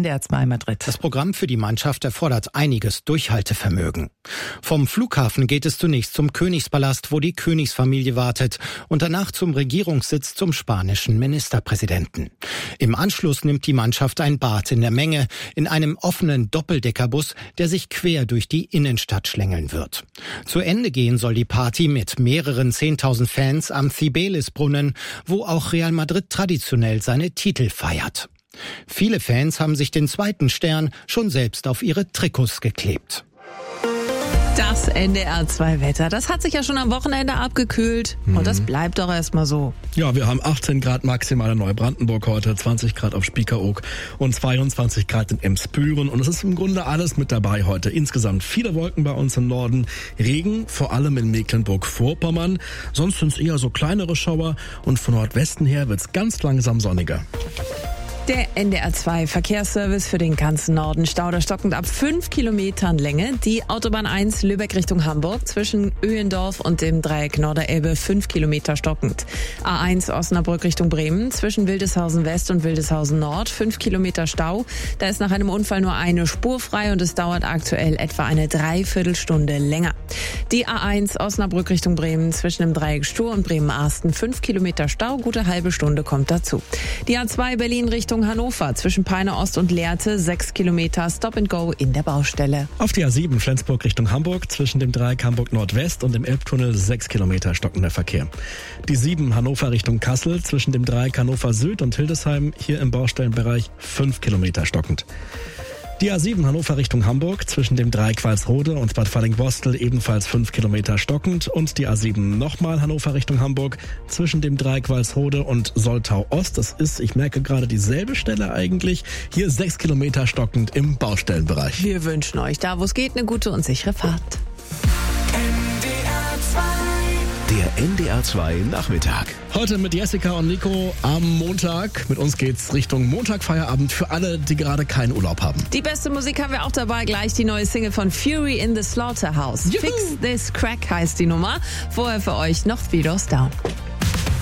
NDR 2 Madrid. Das Programm für die Mannschaft erfordert einiges Durchhaltevermögen. Vom Flughafen geht es zunächst zum Königspalast, wo die Königsfamilie wartet, und danach zum Regierungssitz zum spanischen Ministerpräsidenten. Im Anschluss nimmt die Mannschaft ein Bad in der Menge in einem offenen Doppeldeckerbus, der sich quer durch die Innenstadt schlängeln wird. Zu Ende gehen soll die Party mit mehreren 10.000 Fans am Cibeles-Brunnen, wo auch Real Madrid traditionell seine Titel feiert. Viele Fans haben sich den zweiten Stern schon selbst auf ihre Trikots geklebt. Das NDR 2 Wetter, das hat sich ja schon am Wochenende abgekühlt und das bleibt doch erstmal so. Ja, wir haben 18 Grad maximal in Neubrandenburg heute, 20 Grad auf Spiekeroog und 22 Grad in Emsbüren und es ist im Grunde alles mit dabei heute. Insgesamt viele Wolken bei uns im Norden, Regen, vor allem in Mecklenburg-Vorpommern, sonst sind es eher so kleinere Schauer und von Nordwesten her wird's ganz langsam sonniger. Der NDR 2 Verkehrsservice für den ganzen Norden. Stau da stockend ab 5 Kilometern Länge. Die Autobahn 1 Lübeck Richtung Hamburg zwischen Öhendorf und dem Dreieck Norderelbe 5 Kilometer stockend. A1 Osnabrück Richtung Bremen zwischen Wildeshausen West und Wildeshausen Nord 5 Kilometer Stau. Da ist nach einem Unfall nur eine Spur frei und es dauert aktuell etwa eine Dreiviertelstunde länger. Die A1 Osnabrück Richtung Bremen zwischen dem Dreieck Stur und Bremen-Arsten 5 Kilometer Stau. Gute halbe Stunde kommt dazu. Die A2 Berlin Richtung Hannover zwischen Peine Ost und Lehrte 6 Kilometer Stop and Go in der Baustelle. Auf die A7 Flensburg Richtung Hamburg zwischen dem Dreieck Hamburg Nordwest und dem Elbtunnel 6 Kilometer stockender Verkehr. Die 7 Hannover Richtung Kassel zwischen dem Dreieck Hannover Süd und Hildesheim hier im Baustellenbereich 5 Kilometer stockend. Die A7 Hannover Richtung Hamburg zwischen dem Dreieck Walsrode und Bad Falling-Bostel ebenfalls 5 Kilometer stockend und die A7 nochmal Hannover Richtung Hamburg zwischen dem Dreieck Walsrode und Soltau Ost. Das ist, ich merke gerade, dieselbe Stelle eigentlich. Hier 6 Kilometer stockend im Baustellenbereich. Wir wünschen euch da, wo es geht, eine gute und sichere Fahrt. Der NDR 2 Nachmittag. Heute mit Jessica und Nico am Montag. Mit uns geht's Richtung Montagfeierabend für alle, die gerade keinen Urlaub haben. Die beste Musik haben wir auch dabei. Gleich die neue Single von Fury in the Slaughterhouse. Juhu. Fix This Crack heißt die Nummer. Vorher für euch noch Fedos Down.